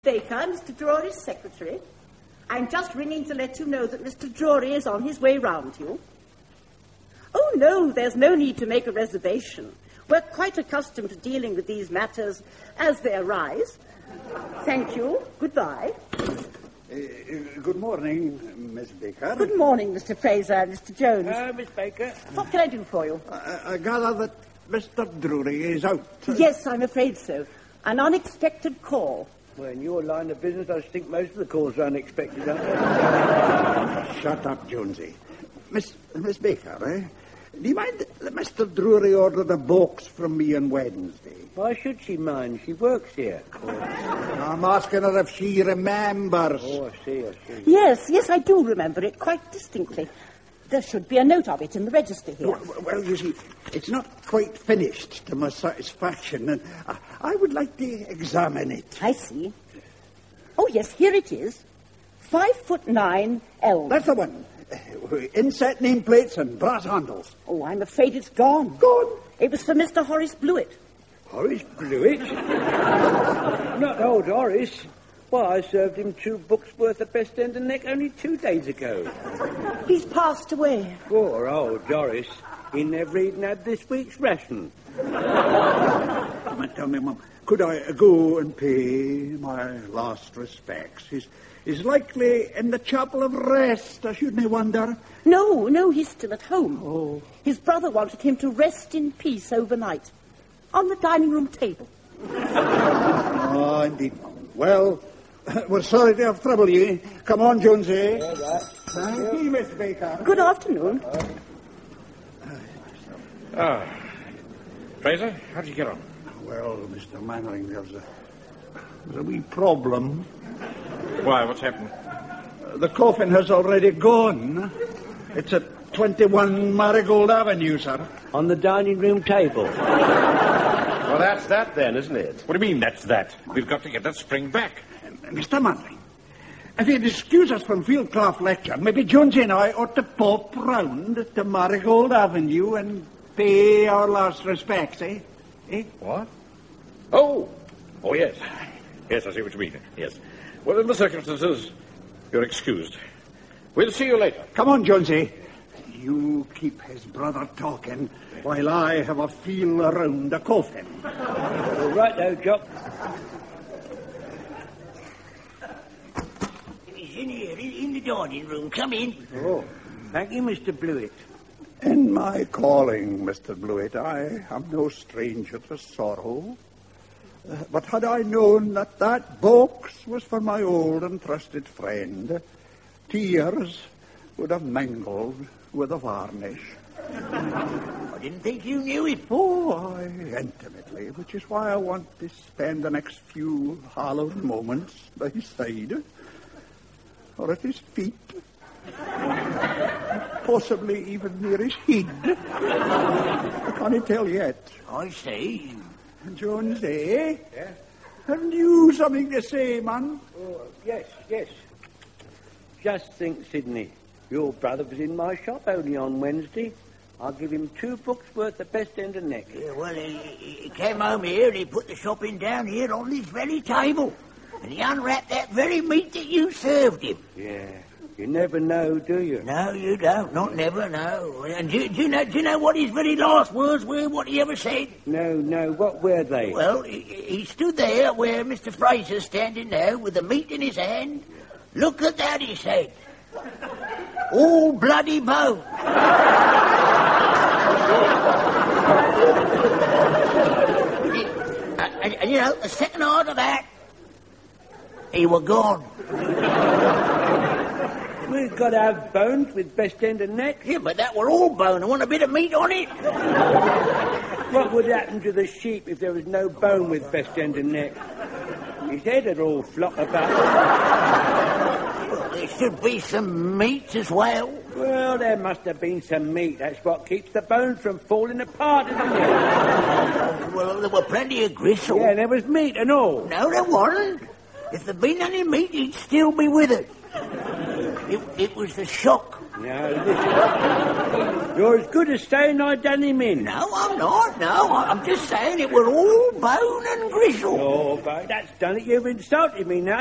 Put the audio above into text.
Baker, Mr. Drury's secretary. I'm just ringing to let you know that Mr. Drury is on his way round to you. Oh, no, there's no need to make a reservation. We're quite accustomed to dealing with these matters as they arise. Thank you. Goodbye. Good morning, Miss Baker. Good morning, Mr. Fraser and Mr. Jones. Miss Baker. What can I do for you? I gather that Mr. Drury is out. Yes, I'm afraid so. An unexpected call. Well, in your line of business, I think most of the calls are unexpected, aren't they? Shut up, Jonesy. Miss Baker, do you mind that Mr. Drury ordered a box from me on Wednesday? Why should she mind? She works here. I'm asking her if she remembers. Oh, I see. Yes, I do remember it quite distinctly. There should be a note of it in the register here. Well, you see, it's not quite finished to my satisfaction, and I would like to examine it. I see. Oh, yes, here it is. 5'9" L. That's the one. Inset nameplates and brass handles. Oh, I'm afraid it's gone. Gone? It was for Mr. Horace Blewett. Horace Blewett? Not old Horace. Well, I served him 2 books worth of Best End and Neck only 2 days ago. He's passed away. Poor old Horace. He never even had this week's ration. Tell me, Mum, could I go and pay my last respects? He's likely in the chapel of rest, I shouldn't wonder. No, he's still at home. Oh. His brother wanted him to rest in peace overnight. On the dining room table. Oh, indeed, Mum. Well, we're sorry to have troubled you. Come on, Jonesy. All right. Thank you, Miss Baker. Good afternoon. Fraser, how did you get on? Well, Mr. Mannering, there's a wee problem. Why, what's happened? The coffin has already gone. It's at 21 Marigold Avenue, sir. On the dining room table. Well, that's that then, isn't it? What do you mean, that's that? We've got to get that spring back. Mr. Mannering, if you'd excuse us from Fieldcraft Lecture, maybe Jonesy and I ought to pop round to Marigold Avenue and pay our last respects, eh? What? Oh, yes. Yes, I see what you mean. Yes. Well, in the circumstances, you're excused. We'll see you later. Come on, Jonesy. You keep his brother talking while I have a feel around the coffin. All right, now, Jock. He's in here, in the dining room. Come in. Oh, thank you, Mr. Blewett. In my calling, Mr. Blewett, I am no stranger to sorrow. But had I known that box was for my old and trusted friend, tears would have mingled with the varnish. I didn't think you knew it. Oh, intimately, which is why I want to spend the next few hallowed moments by his side, or at his feet, possibly even near his head. I can't tell yet. I see. Jones, eh? Yes? Haven't you something to say, man? Oh, yes. Just think, Sidney, your brother was in my shop only on Wednesday. I'll give him 2 books worth of Best End and Neck. Yeah, well, he came home here and he put the shopping down here on this very table. And he unwrapped that very meat that you served him. Yeah, you never know, do you? No, you don't. Not never, no. And do you know what his very last words were, what he ever said? No, what were they? Well, he stood there where Mr. Fraser's standing now with the meat in his hand. Look at that, he said. All bloody bone. and you know, the second after that, he were gone. We've got to have bones with Best End and Neck. Yeah, but that were all bone. I want a bit of meat on it. What would happen to the sheep if there was no bone with Best End and Neck? His head would all flop about. Well, there should be some meat as well. Well, there must have been some meat. That's what keeps the bones from falling apart, isn't it? Well, there were plenty of gristle. Yeah, there was meat and all. No, there wasn't. If there'd been any meat, he'd still be with us. It was the shock Now, listen. You're as good as saying I done him in. No, I'm not. No, I'm just saying it were all bone and gristle. Oh, but that's done it. You've insulted me now.